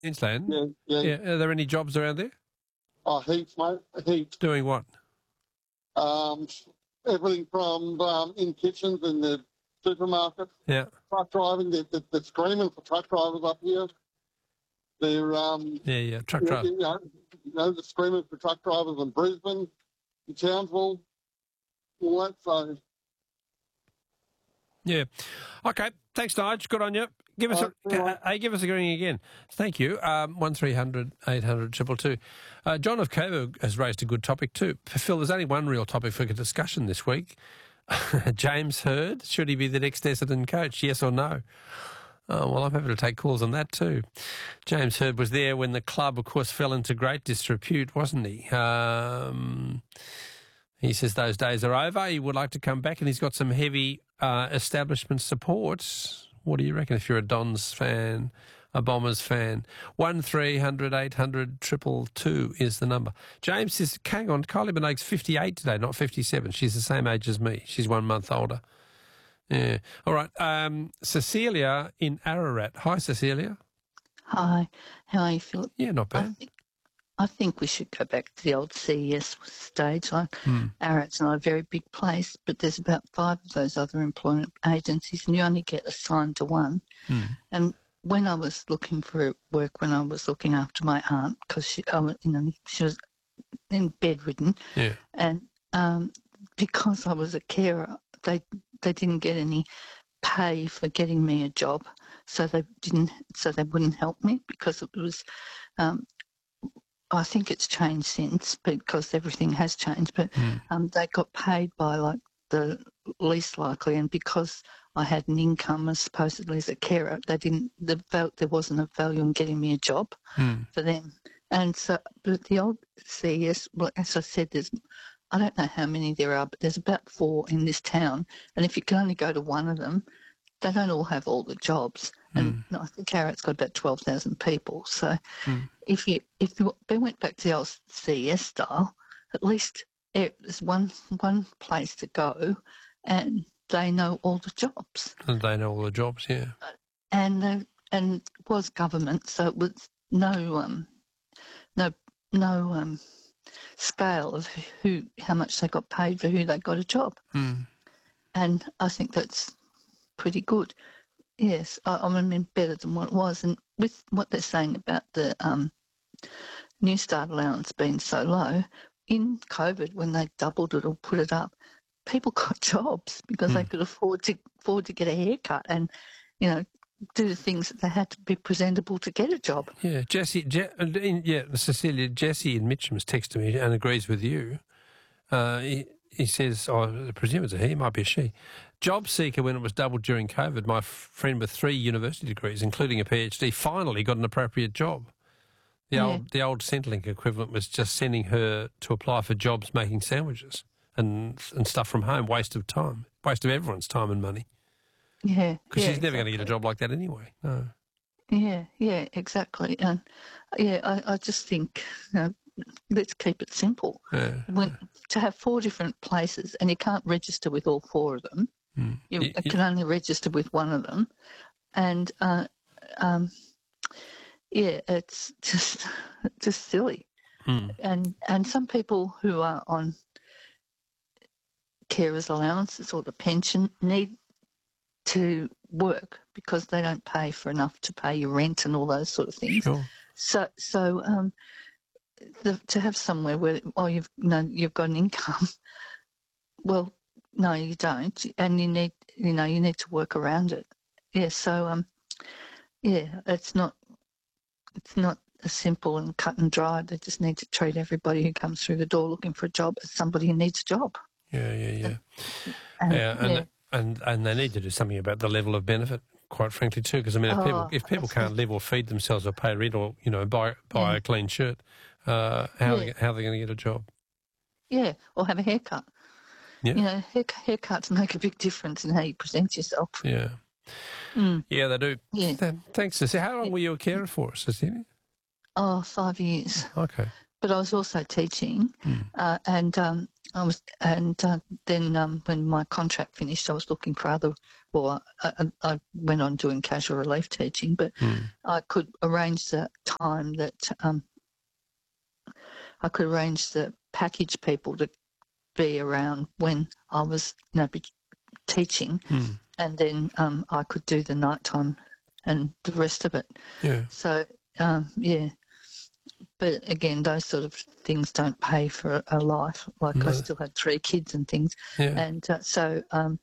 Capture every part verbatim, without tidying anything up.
Inchland? Yeah, yeah. Yeah. Are there any jobs around there? Oh, heaps, mate, heaps. Doing what? Um, everything from um, in kitchens in the supermarket, Yeah. truck driving. They're, they're, they're screaming for truck drivers up here. They're um, Yeah, yeah. Truck you, driver. you know, you know, they're screaming for truck drivers in Brisbane, in Townsville, all that. So, Yeah. Okay. Thanks, Nige. Good on you. Give us uh, a uh, hey, give us a ring again. Thank you. Um, one three hundred eight hundred two two two. Uh, John of Coburg has raised a good topic too. Phil, there's only one real topic for discussion this week. James Hird, should he be the next Essendon coach? Yes or no? Oh, well, I'm happy to take calls on that too. James Hird was there when the club, of course, fell into great disrepute, wasn't he? Um, he says those days are over. He would like to come back, and he's got some heavy uh, establishment support. What do you reckon if you're a Dons fan, a Bombers fan? one three hundred eight hundred two two two is the number. James says, hang on, Kylie Minogue's fifty-eight today, not fifty-seven. She's the same age as me. She's one month older. Yeah. All right. Um, Cecilia in Ararat. Hi, Cecilia. Hi. How are you, Philip? Yeah, not I bad. think, I think we should go back to the old C E S stage. Like Hmm. Ararat's not a very big place, but there's about five of those other employment agencies, and you only get assigned to one. Hmm. And when I was looking for work, when I was looking after my aunt, because she, I was, you know, she was in bedridden, Yeah. and um, because I was a carer, they they didn't get any pay for getting me a job, so they didn't, so they wouldn't help me because it was. Um, I think it's changed since because everything has changed, but Mm. um, they got paid by like the least likely, and because I had an income as supposedly as a carer, they didn't. The val- there wasn't a value in getting me a job Mm. for them, and so but the old C E S, well, as I said, there's I don't know how many there are, but there's about four in this town, and if you can only go to one of them, they don't all have all the jobs. And I think Ararat's got about twelve thousand people. So Mm. if you if you, they went back to the old C E S style, at least there's one one place to go, and they know all the jobs. And they know all the jobs, yeah. And uh, and it was government, so it was no um no no um scale of who how much they got paid for who they got a job. Mm. And I think that's pretty good. Yes, I, I mean better than what it was. And with what they're saying about the um, New Start allowance being so low, in COVID when they doubled it or put it up, people got jobs because Mm. they could afford to afford to get a haircut and, you know, do the things that they had to be presentable to get a job. Yeah, Jesse, Je- yeah, Cecilia, Jesse in Mitcham's texted me and agrees with you. Uh, he, he says, oh, I presume it's a he, it might be a she. Job seeker, when it was doubled during COVID, my f- friend with three university degrees, including a PhD, finally got an appropriate job. The Yeah. old the old Centrelink equivalent was just sending her to apply for jobs making sandwiches and and stuff from home. Waste of time, waste of everyone's time and money. Yeah, Because yeah, she's never going to get a exactly. job like that anyway. No. Yeah, yeah, exactly. And yeah, I, I just think, you know, let's keep it simple. Yeah. When to have four different places and you can't register with all four of them, Mm. you Y- y- can only register with one of them, and uh, um, yeah, it's just just silly. Mm. And and some people who are on carers allowances or the pension need to work because they don't pay for enough to pay your rent and all those sort of things. Sure. So so um, the, to have somewhere where oh you've you know, you've got an income, well no you don't, and you need you know you need to work around it. Yeah. So um yeah it's not it's not as simple and cut and dry. They just need to treat everybody who comes through the door looking for a job as somebody who needs a job. Yeah, yeah, yeah. And, Yeah, and, yeah. and and they need to do something about the level of benefit, quite frankly, too. Because I mean, if people Oh, if people that's can't it. live or feed themselves or pay rent or you know buy buy Yeah. a clean shirt, uh, how are Yeah. they, how are they going to get a job? Yeah, or have a haircut. Yeah. You know, hair, haircuts make a big difference in how you present yourself. Yeah, Mm. yeah, they do. Yeah. Th- Thanks, Cecilia. How long were you a carer for, Cecilia? Oh, five years. Okay. but I was also teaching, Mm. uh, and um, I was, and uh, then um, when my contract finished, I was looking for other. Well, I, I, I went on doing casual relief teaching, but Mm. I could arrange the time that um, I could arrange the package people to be around when I was, you know, be teaching, Mm. and then um, I could do the nighttime and the rest of it. Yeah. So um, yeah, but again, those sort of things don't pay for a life. Like No. I still had three kids and things, Yeah. and uh, so um,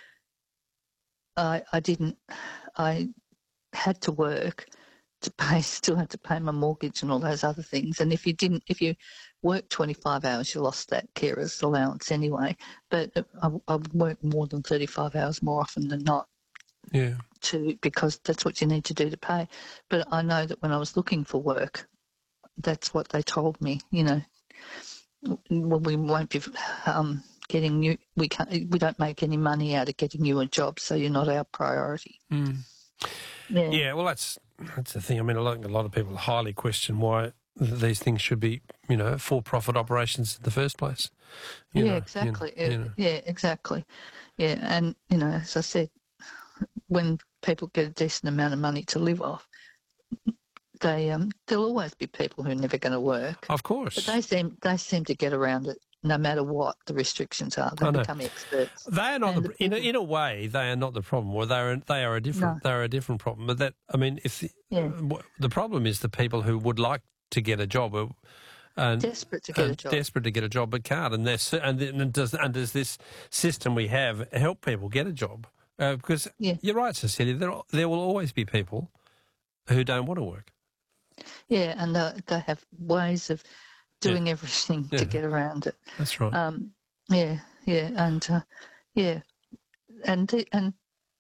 I I didn't. I had to work to pay. Still had to pay my mortgage and all those other things. And if you didn't, if you worked twenty-five hours, you lost that carer's allowance anyway. But I, I worked more than thirty-five hours more often than not. Yeah. To because that's what you need to do to pay. But I know that when I was looking for work, that's what they told me. You know, well, we won't be um, getting you. We can't. We don't make any money out of getting you a job, so you're not our priority. Mm. Yeah. Yeah, well, that's that's the thing. I mean, I think a lot of people highly question why these things should be, you know, for-profit operations in the first place. You yeah, know, exactly. You know, you know. Yeah, exactly. Yeah, and you know, as I said, when people get a decent amount of money to live off, they um, there'll always be people who are never going to work. Of course. But they seem they seem to get around it no matter what the restrictions are. They I know. become experts. They are not And the, the in a, people- in a way they are not the problem, or they are they are a different No. they are a different problem. But that I mean, if the, Yeah. w- the problem is the people who would like to get a job are, and Desperate to get and a job. desperate to get a job but can't, and there's and, then does and does this system we have help people get a job? Uh, because Yeah. you're right, Cecilia. There there will always be people who don't want to work. Yeah, and they, they have ways of doing everything Yeah. to get around it. That's right. Um, yeah, yeah, and uh, yeah, and the, and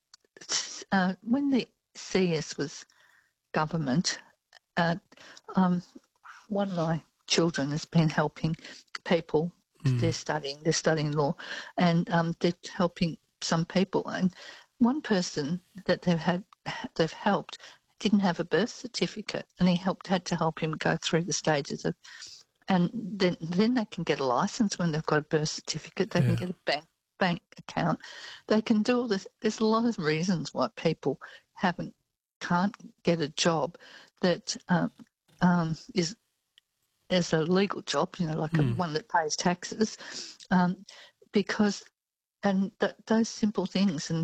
uh, when the C S was government, uh, um, one of my children has been helping people. Mm. They're studying, they're studying law, and um, they're helping some people. And one person that they've had, they've helped, didn't have a birth certificate, and he helped had to help him go through the stages of. And then, then they can get a license when they've got a birth certificate. They Yeah. can get a bank bank account. They can do all this. There's a lot of reasons why people haven't can't get a job that um, um, is is a legal job. You know, like Mm. a, one that pays taxes, um, because and th- those simple things. And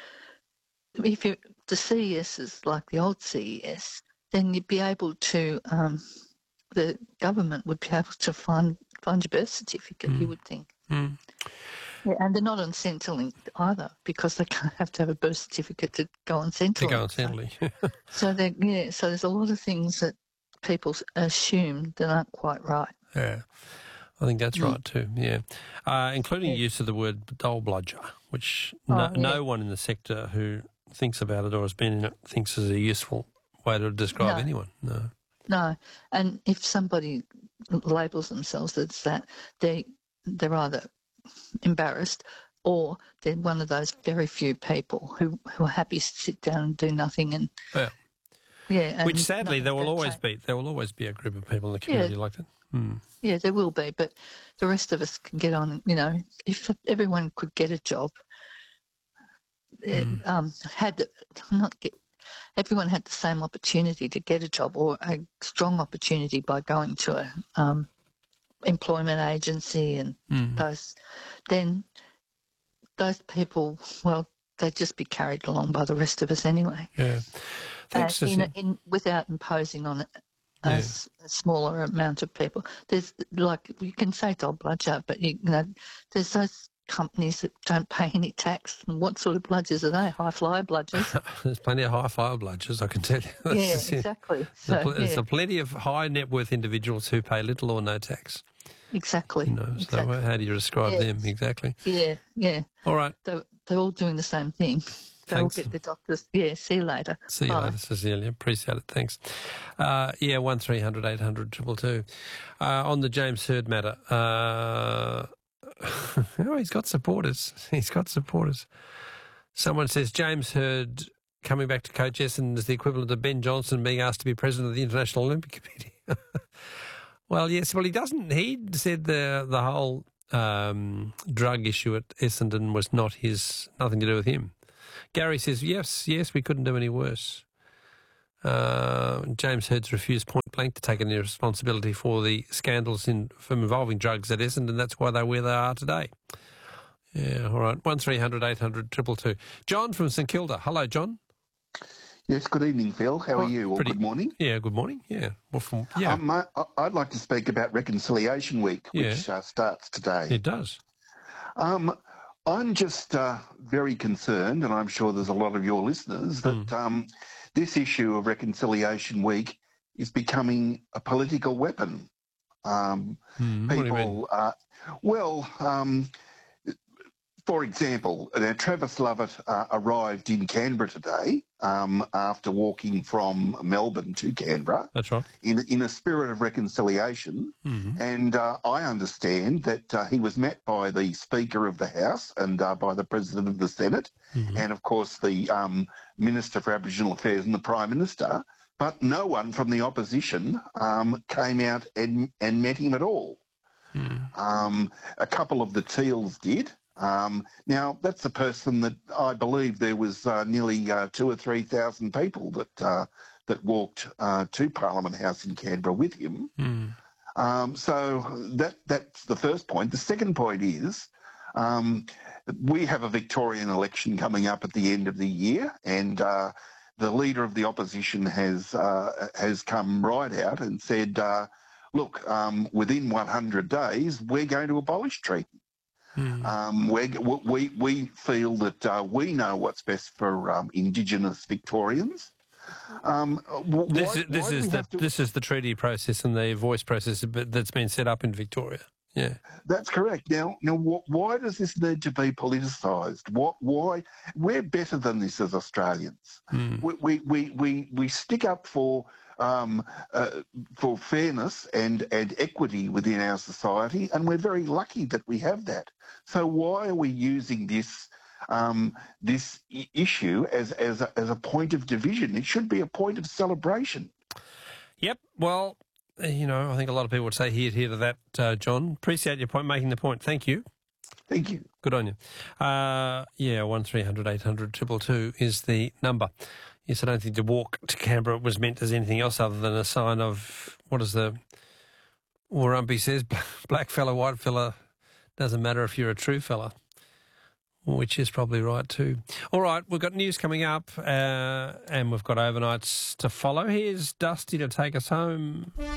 if you the C E S is like the old C E S, then you'd be able to. Um, the government would be able to find find your birth certificate, Mm. you would think. Mm. Yeah, and they're not on Centrelink either because they can't have to have a birth certificate to go on Centrelink. To go on Centrelink. So, they yeah, so there's a lot of things that people assume that aren't quite right. Yeah, I think that's Mm. right too, yeah. Uh, including Yeah. use of the word dole bludger, which Oh, no, yeah. no one in the sector who thinks about it or has been in it thinks is a useful way to describe No. anyone. No. No, and if somebody labels themselves as that, they they're either embarrassed or they're one of those very few people who, who are happy to sit down and do nothing. And Yeah. yeah, and Which sadly nothing there will can always change. be. There will always be a group of people in the community like that. Hmm. Yeah, there will be, but the rest of us can get on. You know, if everyone could get a job, it, Mm. um, had not get everyone had the same opportunity to get a job or a strong opportunity by going to a um, employment agency and Mm. those, then those people, well, they'd just be carried along by the rest of us anyway. Yeah. Thanks, Uh, in, Cecilia. in, without imposing on it a, Yeah. s- a smaller amount of people. There's like you can say dole bludger, but you, you know, there's those companies that don't pay any tax. And what sort of bludgers are they? High flyer bludgers. There's plenty of high file bludgers, I can tell you. That's yeah, just it. exactly. There's, So, a pl- there's yeah, a plenty of high net worth individuals who pay little or no tax. exactly. You know, so exactly. how do you describe Yeah. them exactly? Yeah, yeah. All right. They're, they're all doing the same thing. They all Thanks. get the doctors. Yeah, see you later. See you Bye. later, Cecilia. Appreciate it. Thanks. Uh, yeah, one three hundred eight hundred two two two. Uh, on the James Hird matter, uh, oh, he's got supporters. He's got supporters. Someone says James Hird coming back to coach Essendon is the equivalent of Ben Johnson being asked to be president of the International Olympic Committee. Well, yes. Well, he doesn't. He said the the whole um, drug issue at Essendon was not his, nothing to do with him. Gary says, yes, yes, we couldn't do any worse. Uh, James Hurd's refused point blank to take any responsibility for the scandals in, from involving drugs at Essendon. That's why they're where they are today. Yeah, all right. one three hundred eight hundred two two two. John from St Kilda. Hello, John. Yes, good evening, Phil. How Oh, are you? Or pretty- good morning. Yeah, good morning. Yeah. Well, from, yeah, Um, I, I'd like to speak about Reconciliation Week, which uh, starts today. it does. Um, I'm just uh, very concerned, and I'm sure there's a lot of your listeners, that Mm. um, this issue of Reconciliation Week is becoming a political weapon. Um, Mm, what do you mean? people, uh, well, um, for example, now Travis Lovett uh, arrived in Canberra today um, after walking from Melbourne to Canberra That's right. in, in a spirit of reconciliation. Mm-hmm. And uh, I understand that uh, he was met by the Speaker of the House and uh, by the President of the Senate, Mm-hmm. and of course the um, Minister for Aboriginal Affairs and the Prime Minister. But no one from the opposition um, came out and, and met him at all. Mm. Um, a couple of the Teals did. Um, now, that's a person that I believe there was uh, nearly uh, two or three thousand people that uh, that walked uh, to Parliament House in Canberra with him. Mm. Um, so that that's the first point. The second point is um, we have a Victorian election coming up at the end of the year, and uh, the leader of the opposition has uh, has come right out and said, uh, "Look, um, within one hundred days, we're going to abolish treaty." Mm. Um, we we we feel that uh, we know what's best for um, Indigenous Victorians. Um, wh- This why- is this why do is we the have to- this is the treaty process and the voice process but that's been set up in Victoria. Yeah. That's correct. Now, now, wh- why does this need to be politicised? What? Why? We're better than this as Australians. Mm. We we we we, we stick up for. Um, uh, for fairness and, and equity within our society, and we're very lucky that we have that. So why are we using this um, this I- issue as as a, as a point of division? It should be a point of celebration. Yep. Well, uh, you know, I think a lot of people would say here, here to that, uh, John. Appreciate your point, making the point. Thank you. Thank you. Good on you. Uh, yeah, one three hundred eight hundred two two two is the number. Yes, I don't think the walk to Canberra was meant as anything else other than a sign of, what is the, Warumpi says, black fella, white fella, doesn't matter if you're a true fella, which is probably right too. All right, we've got news coming up uh, and we've got overnights to follow. Here's Dusty to take us home.